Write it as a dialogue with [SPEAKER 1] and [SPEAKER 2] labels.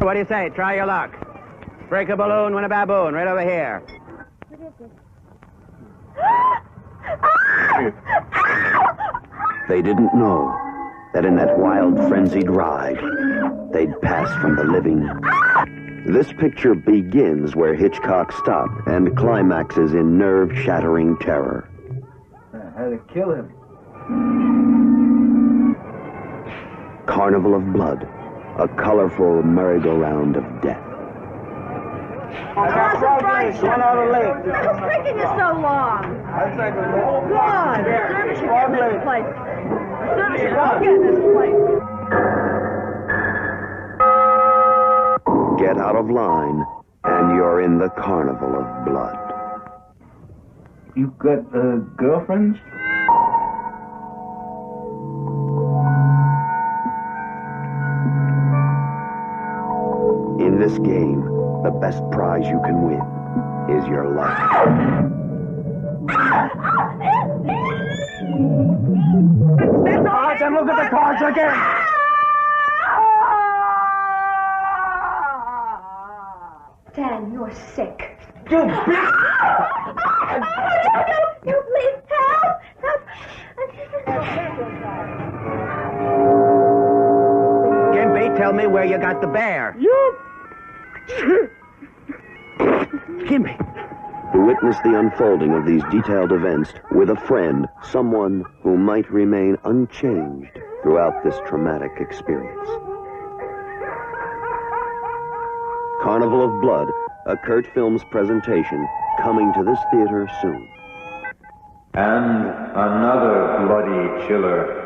[SPEAKER 1] What do you say? Try your luck. Break a balloon, win a baboon. Right over here.
[SPEAKER 2] What is it?
[SPEAKER 3] They didn't know that in that wild, frenzied ride, they'd pass from the living. This picture begins where Hitchcock stopped and climaxes in nerve-shattering terror.
[SPEAKER 4] I had to kill him.
[SPEAKER 3] Carnival of Blood, a colorful merry-go-round of death.
[SPEAKER 4] I got frog one out of lake.
[SPEAKER 2] What's taking you so long?
[SPEAKER 4] I think it's
[SPEAKER 2] Come on, service should get this place. Service should get this place.
[SPEAKER 3] Get out of line, and you're in the Carnival of Blood.
[SPEAKER 4] You got girlfriends?
[SPEAKER 3] In this game, the best prize you can win is your life.
[SPEAKER 4] All right, then look at the cards again.
[SPEAKER 2] Dan, you're sick.
[SPEAKER 4] You bitch!
[SPEAKER 2] You please help!
[SPEAKER 1] Gimpy, tell me where you got the bear. Gimpy.
[SPEAKER 3] To witness the unfolding of these detailed events with a friend, someone who might remain unchanged throughout this traumatic experience. Carnival of Blood, a Kurt Films presentation, coming to this theater soon.
[SPEAKER 5] And another bloody chiller.